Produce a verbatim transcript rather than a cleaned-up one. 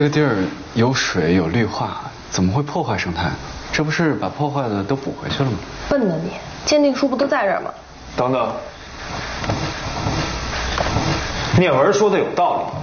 这个地儿有水有绿化，怎么会破坏生态？这不是把破坏的都补回去了吗？ 笨呢你，鉴定书不都在这儿吗？ 等等，聂文说的有道理。